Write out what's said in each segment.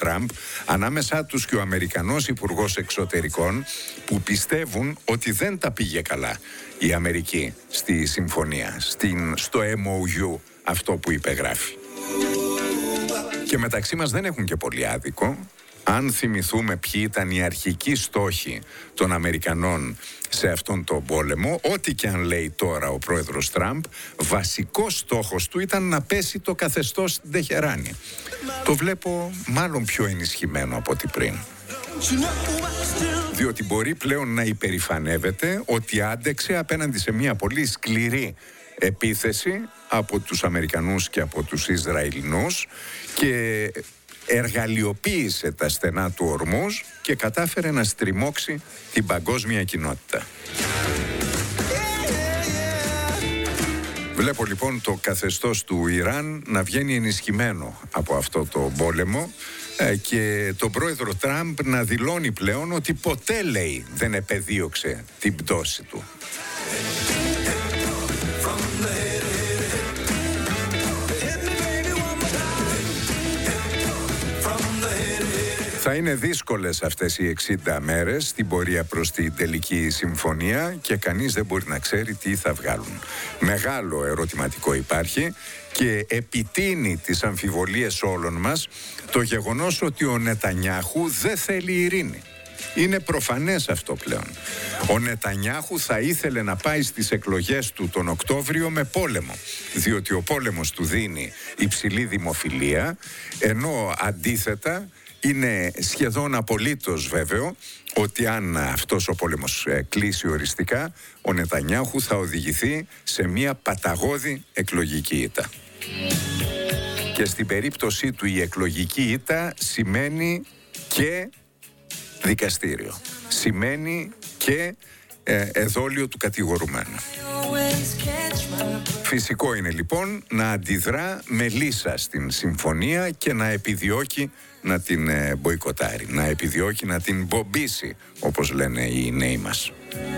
Τραμπ, ανάμεσά τους και ο Αμερικανός Υπουργός Εξωτερικών, που πιστεύουν ότι δεν τα πήγε καλά η Αμερική στη συμφωνία, στο MOU αυτό που υπεγράφει. Και μεταξύ μας δεν έχουν και πολύ άδικο. Αν θυμηθούμε ποιοι ήταν οι αρχικοί στόχοι των Αμερικανών σε αυτόν τον πόλεμο, ό,τι και αν λέει τώρα ο πρόεδρος Τραμπ, βασικός στόχος του ήταν να πέσει το καθεστώς στην Τεχεράνη. Το βλέπω μάλλον πιο ενισχυμένο από ό,τι πριν. Διότι μπορεί πλέον να υπερηφανεύεται ότι άντεξε απέναντι σε μια πολύ σκληρή επίθεση από τους Αμερικανούς και από τους Ισραηλινούς και εργαλειοποίησε τα στενά του Ορμούζ και κατάφερε να στριμώξει την παγκόσμια κοινότητα. Βλέπω λοιπόν το καθεστώς του Ιράν να βγαίνει ενισχυμένο από αυτό το πόλεμο και τον πρόεδρο Τραμπ να δηλώνει πλέον ότι ποτέ, λέει, δεν επεδίωξε την πτώση του. Θα είναι δύσκολες αυτές οι 60 μέρες στην πορεία προς την τελική συμφωνία και κανείς δεν μπορεί να ξέρει τι θα βγάλουν. Μεγάλο ερωτηματικό υπάρχει και επιτείνει τις αμφιβολίες όλων μας το γεγονός ότι ο Νετανιάχου δεν θέλει ειρήνη. Είναι προφανές αυτό πλέον. Ο Νετανιάχου θα ήθελε να πάει στις εκλογές του τον Οκτώβριο με πόλεμο, διότι ο πόλεμος του δίνει υψηλή δημοφιλία, ενώ αντίθετα είναι σχεδόν απολύτως βέβαιο ότι αν αυτός ο πόλεμος κλείσει οριστικά, ο Νετανιάχου θα οδηγηθεί σε μια παταγώδη εκλογική ήττα. Και στην περίπτωσή του η εκλογική ήττα σημαίνει και δικαστήριο. Σημαίνει και εδόλιο του κατηγορουμένου. Φυσικό είναι λοιπόν να αντιδρά με λύσα στην συμφωνία και να επιδιώκει να την μποϊκοτάρει, να επιδιώκει να την μπομπίσει, όπως λένε οι νέοι μας.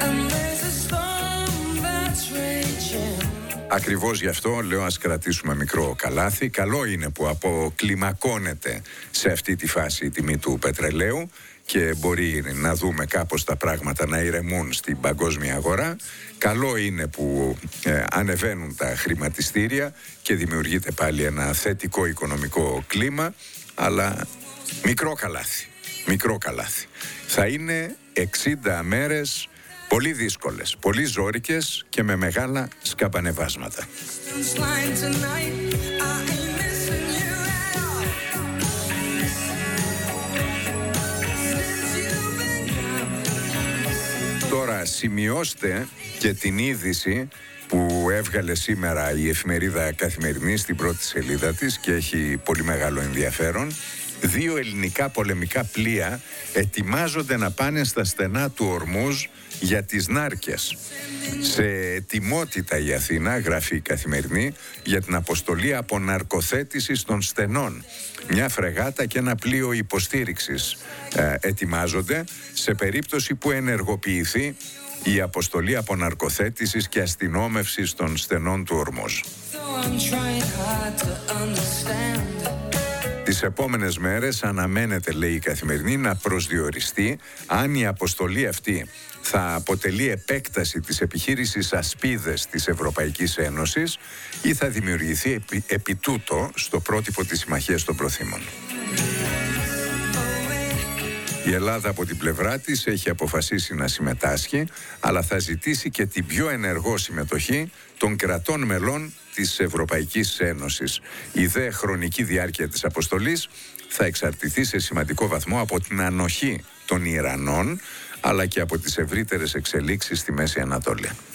Ακριβώς γι' αυτό λέω ας κρατήσουμε μικρό καλάθι. Καλό είναι που αποκλιμακώνεται σε αυτή τη φάση η τιμή του πετρελαίου και μπορεί να δούμε κάπως τα πράγματα να ηρεμούν στην παγκόσμια αγορά. Καλό είναι που ανεβαίνουν τα χρηματιστήρια και δημιουργείται πάλι ένα θετικό οικονομικό κλίμα, αλλά μικρό καλάθι, μικρό καλάθι. Θα είναι 60 μέρες πολύ δύσκολες, πολύ ζώρικες και με μεγάλα σκαμπανεβάσματα. Τώρα σημειώστε και την είδηση που έβγαλε σήμερα η εφημερίδα Καθημερινή στην πρώτη σελίδα της και έχει πολύ μεγάλο ενδιαφέρον. 2 ελληνικά πολεμικά πλοία ετοιμάζονται να πάνε στα στενά του Ορμούζ για τις Νάρκες. Σε ετοιμότητα η Αθήνα, γράφει η Καθημερινή, για την αποστολή αποναρκοθέτησης των στενών. Μια φρεγάτα και ένα πλοίο υποστήριξης ετοιμάζονται σε περίπτωση που ενεργοποιηθεί η αποστολή αποναρκοθέτησης και αστυνόμευσης των στενών του Ορμούζ. Τις επόμενες μέρες αναμένεται, λέει η Καθημερινή, να προσδιοριστεί αν η αποστολή αυτή θα αποτελεί επέκταση της επιχείρησης Ασπίδες της Ευρωπαϊκής Ένωσης ή θα δημιουργηθεί επί τούτο στο πρότυπο της Συμμαχίας των Προθήμων. Η Ελλάδα από την πλευρά της έχει αποφασίσει να συμμετάσχει, αλλά θα ζητήσει και την πιο ενεργό συμμετοχή των κρατών μελών της Ευρωπαϊκής Ένωσης. Η δε χρονική διάρκεια της αποστολής θα εξαρτηθεί σε σημαντικό βαθμό από την ανοχή των Ιρανών, αλλά και από τις ευρύτερες εξελίξεις στη Μέση Ανατολή.